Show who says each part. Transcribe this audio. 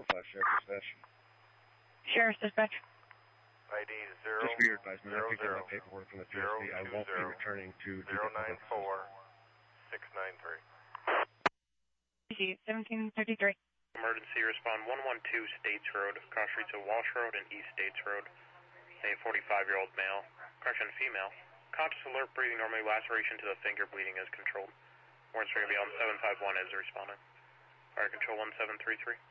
Speaker 1: 445 Sheriff Dispatch.
Speaker 2: Sheriff's Dispatch.
Speaker 3: ID 0.
Speaker 1: Just for your advisement, I picked up my paperwork from the PSC. I won't be returning to
Speaker 3: 094 693.
Speaker 2: 1733.
Speaker 4: Emergency respond 112 States Road, cross streets of Walsh Road and East States Road. A 45-year-old male, correction female, conscious alert, breathing normally, laceration to the finger, bleeding as controlled. Warrants are going to be on 751 as a respondent. Fire control 1733.